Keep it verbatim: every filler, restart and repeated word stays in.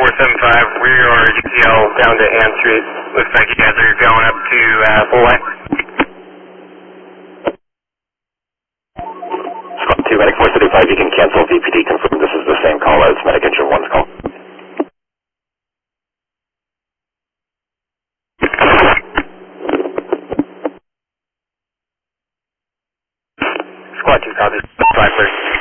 four seven five, we are U T L down to Ann Street. Looks like you guys are going up to uh, Bullway. Squad two, Medic four seventy-five, you can cancel V P D, confirm this is the same call as Medic Engine one's call. Squad two, copy. five first.